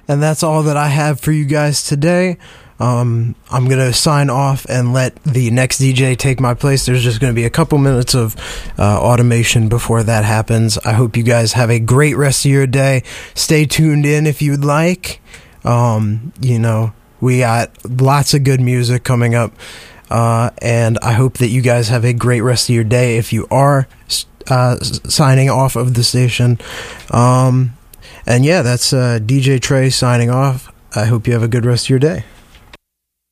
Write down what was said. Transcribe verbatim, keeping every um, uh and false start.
And that's all that I have for you guys today. Um, I'm going to sign off and let the next D J take my place. There's just going to be a couple minutes of uh, automation before that happens. I hope you guys have a great rest of your day. Stay tuned in if you'd like. Um, you know, we got lots of good music coming up. Uh, and I hope that you guys have a great rest of your day if you are uh, signing off of the station. Um, and yeah, that's uh, D J Trey signing off. I hope you have a good rest of your day.